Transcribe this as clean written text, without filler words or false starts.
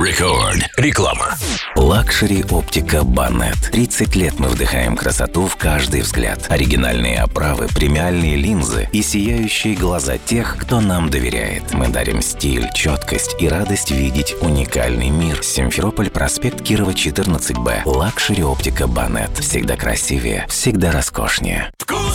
Record. Реклама. Лакшери оптика Банет. 30 лет мы вдыхаем красоту в каждый взгляд. Оригинальные оправы, премиальные линзы и сияющие глаза тех, кто нам доверяет. Мы дарим стиль, четкость и радость видеть уникальный мир. Симферополь, проспект Кирова, 14Б. Лакшери оптика Банет. Всегда красивее, всегда роскошнее. Вкус